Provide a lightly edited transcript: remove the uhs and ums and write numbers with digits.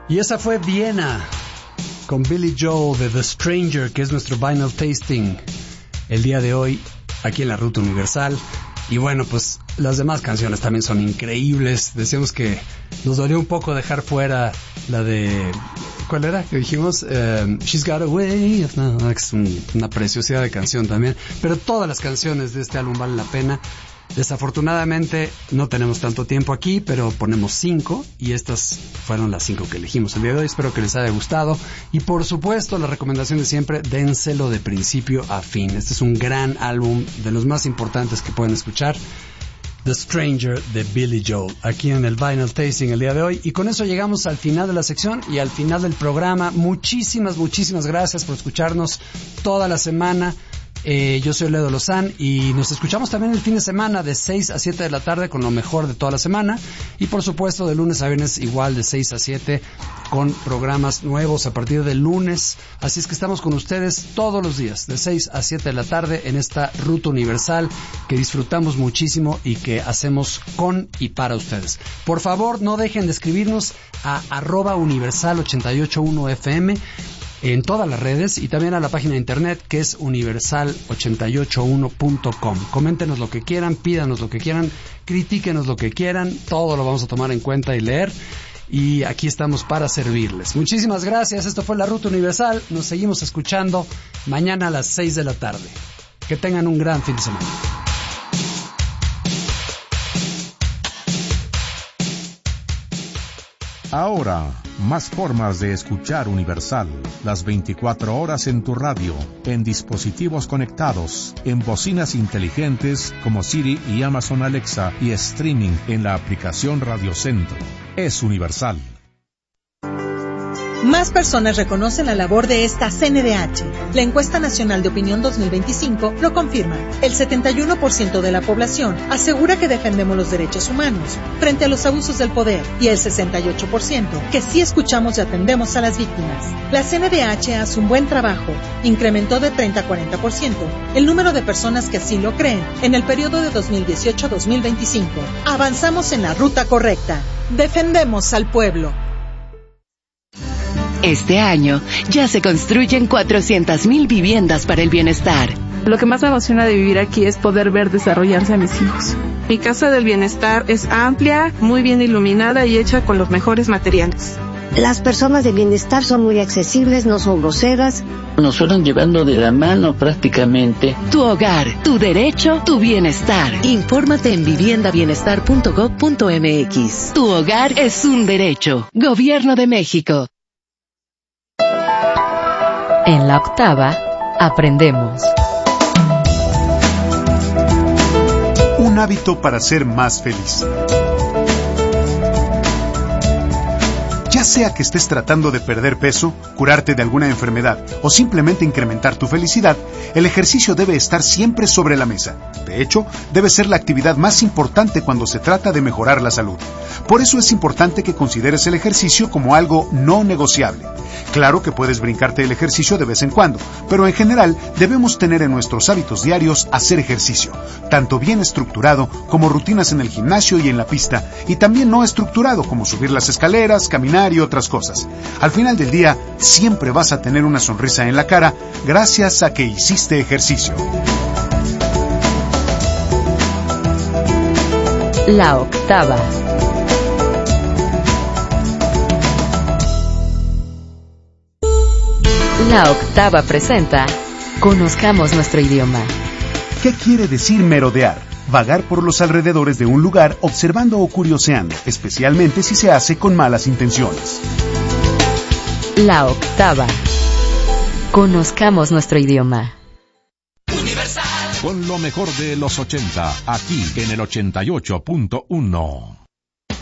Y esa fue Viena, con Billy Joel de The Stranger, que es nuestro vinyl tasting el día de hoy, aquí en la Ruta Universal. Y bueno, pues las demás canciones también son increíbles. Decíamos que nos dolió un poco dejar fuera la de... ¿Cuál era? Que dijimos, She's Got a Way of Now, que es una preciosidad de canción también. Pero todas las canciones de este álbum valen la pena. Desafortunadamente no tenemos tanto tiempo aquí, pero ponemos 5 y estas fueron las 5 que elegimos el día de hoy. Espero que les haya gustado y por supuesto la recomendación de siempre, dénselo de principio a fin. Este es un gran álbum, de los más importantes que pueden escuchar, The Stranger de Billy Joel, aquí en el Vinyl Tasting el día de hoy. Y con eso llegamos al final de la sección y al final del programa. Muchísimas gracias por escucharnos toda la semana. Yo soy Ledo Lozán y nos escuchamos también el fin de semana de 6 a 7 de la tarde con lo mejor de toda la semana y por supuesto de lunes a viernes igual de 6 a 7 con programas nuevos a partir del lunes. Así es que estamos con ustedes todos los días de 6 a 7 de la tarde en esta Ruta Universal que disfrutamos muchísimo y que hacemos con y para ustedes. Por favor, no dejen de escribirnos a @universal881fm en todas las redes y también a la página de internet que es universal881.com. Coméntenos lo que quieran, pídanos lo que quieran, critíquenos lo que quieran, todo lo vamos a tomar en cuenta y leer y aquí estamos para servirles. Muchísimas gracias, esto fue La Ruta Universal, nos seguimos escuchando mañana a las 6 de la tarde. Que tengan un gran fin de semana. Ahora, más formas de escuchar Universal, las 24 horas en tu radio, en dispositivos conectados, en bocinas inteligentes como Siri y Amazon Alexa y streaming en la aplicación Radio Centro. Es Universal. Más personas reconocen la labor de esta CNDH. La Encuesta Nacional de Opinión 2025 lo confirma. El 71% de la población asegura que defendemos los derechos humanos frente a los abusos del poder y el 68% que sí escuchamos y atendemos a las víctimas. La CNDH hace un buen trabajo. Incrementó de 30 a 40% el número de personas que así lo creen en el periodo de 2018 a 2025. Avanzamos en la ruta correcta. Defendemos al pueblo. Este año ya se construyen 400,000 viviendas para el bienestar. Lo que más me emociona de vivir aquí es poder ver desarrollarse a mis hijos. Mi casa del bienestar es amplia, muy bien iluminada y hecha con los mejores materiales. Las personas de bienestar son muy accesibles, no son groseras. Nos fueron llevando de la mano prácticamente. Tu hogar, tu derecho, tu bienestar. Infórmate en viviendabienestar.gov.mx. Tu hogar es un derecho. Gobierno de México. En la octava, aprendemos. Un hábito para ser más feliz. Ya sea que estés tratando de perder peso, curarte de alguna enfermedad o simplemente incrementar tu felicidad, el ejercicio debe estar siempre sobre la mesa. De hecho, debe ser la actividad más importante cuando se trata de mejorar la salud. Por eso es importante que consideres el ejercicio como algo no negociable. Claro que puedes brincarte el ejercicio de vez en cuando, pero en general debemos tener en nuestros hábitos diarios hacer ejercicio, tanto bien estructurado como rutinas en el gimnasio y en la pista, y también no estructurado como subir las escaleras, caminar y otras cosas. Al final del día, siempre vas a tener una sonrisa en la cara gracias a que hiciste ejercicio. La octava. La octava presenta Conozcamos nuestro idioma. ¿Qué quiere decir merodear? Vagar por los alrededores de un lugar observando o curioseando, especialmente si se hace con malas intenciones. La octava. Conozcamos nuestro idioma. Con lo mejor de los 80, aquí en el 88.1.